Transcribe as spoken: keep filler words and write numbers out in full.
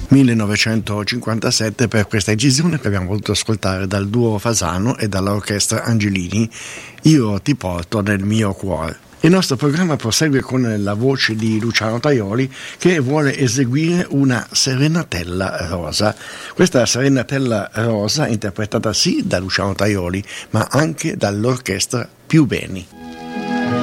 millenovecentocinquantasette. Per questa incisione che abbiamo voluto ascoltare dal duo Fasano e dall'orchestra Angelini, Io ti porto nel mio cuore. Il nostro programma prosegue con la voce di Luciano Tajoli, che vuole eseguire una serenatella rosa. Questa serenatella rosa interpretata sì da Luciano Tajoli, ma anche dall'orchestra Più Beni.